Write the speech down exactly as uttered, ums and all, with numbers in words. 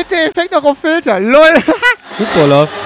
geht der Effekt noch auf Filter. Lol. Footballer.